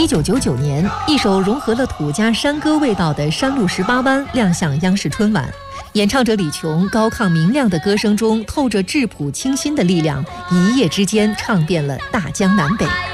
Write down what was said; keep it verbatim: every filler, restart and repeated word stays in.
九九九年，一首融合了土家山歌味道的《山路十八弯》亮相央视春晚。演唱者李琼高亢明亮的歌声中透着质朴清新的力量，一夜之间唱遍了大江南北。